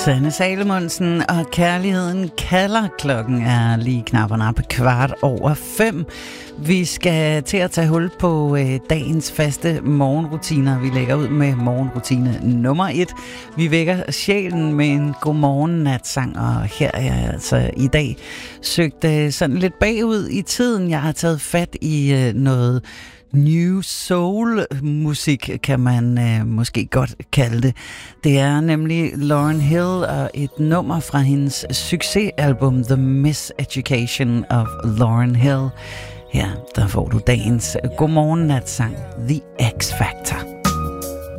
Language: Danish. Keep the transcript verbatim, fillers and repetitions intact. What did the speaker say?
Sanne Salomonsen og Kærligheden kalder. Klokken er lige knap og nap kvart over fem. Vi skal til at tage hul på øh, dagens faste morgenrutiner. Vi lægger ud med morgenrutine nummer et. Vi vækker sjælen med en godmorgen-natsang, og her er jeg altså i dag søgt øh, sådan lidt bagud i tiden. Jeg har taget fat i øh, noget New Soul musik, kan man øh, måske godt kalde det. Det er nemlig Lauryn Hill og et nummer fra hendes succesalbum The Miseducation of Lauryn Hill. Her der får du dagens godmorgen-natsang The X Factor.